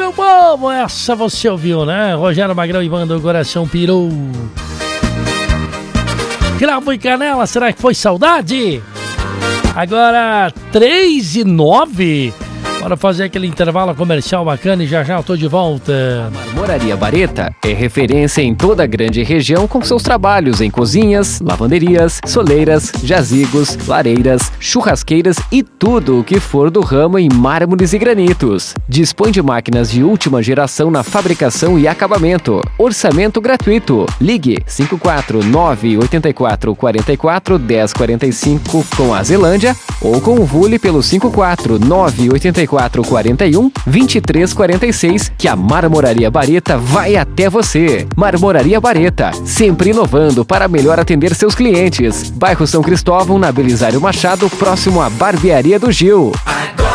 meu povo, essa você ouviu, né? Rogério Magrão e Wanda, o coração pirou. Cravo e canela, será que foi saudade? Agora 3:09. Bora fazer aquele intervalo comercial bacana e já eu tô de volta. A Marmoraria Bareta é referência em toda a grande região com seus trabalhos em cozinhas, lavanderias, soleiras, jazigos, lareiras, churrasqueiras e tudo o que for do ramo em mármores e granitos. Dispõe de máquinas de última geração na fabricação e acabamento. Orçamento gratuito. Ligue 54984441045 com a Zelândia ou com o Vule pelo 54984412346 que a Marmoraria Bareta vai até você. Marmoraria Bareta, sempre inovando para melhor atender seus clientes. Bairro São Cristóvão, na Belisário Machado, próximo à Barbearia do Gil.